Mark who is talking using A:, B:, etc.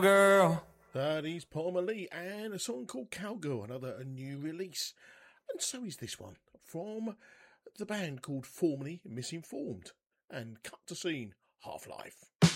A: Girl.
B: That is Palmer Lee and a song called Cowgirl, a new release. And so is this one from the band called formerly Misinformed and Cut to Scene Half-Life.